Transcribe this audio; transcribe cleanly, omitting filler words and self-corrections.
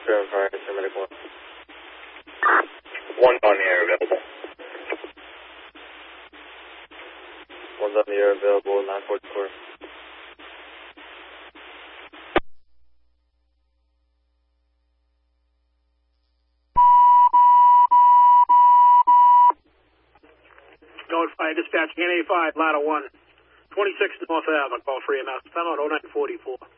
Fire, medical 1. 1 on the air available. 1's on the air available, 944. Going Fire Dispatch, NA5, Ladder 1, 26 North Ave, call free EMS, time out 0944.